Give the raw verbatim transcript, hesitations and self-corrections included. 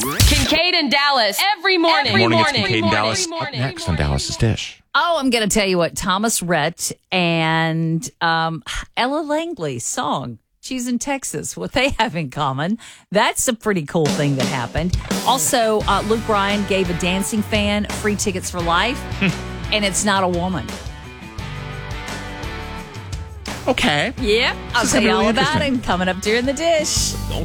Kincaid and Dallas every morning. Good morning, it's Every Kincaid and morning. Dallas. Every Up morning. next on Dallas's Dish. Oh, I'm going to tell you what Thomas Rhett and um, Ella Langley's song, She's in Texas, what they have in common. That's a pretty cool thing that happened. Also, uh, Luke Bryan gave a dancing fan free tickets for life, and it's not a woman. Okay. Yep. I'll This is tell you really all about interesting. him coming up during the dish.